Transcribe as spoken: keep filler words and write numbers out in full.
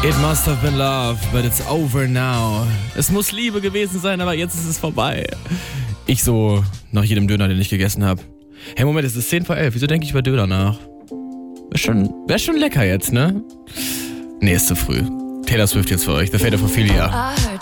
It must have been love, but it's over now. Es muss Liebe gewesen sein, aber jetzt ist es vorbei. Ich so, nach jedem Döner, den ich gegessen habe. Hey, Moment, es ist zehn vor elf. Wieso denke ich über Döner nach? Wär schon, wär schon lecker jetzt, ne? Nee, ist zu früh. Taylor Swift jetzt für euch. The Fate of Ophelia.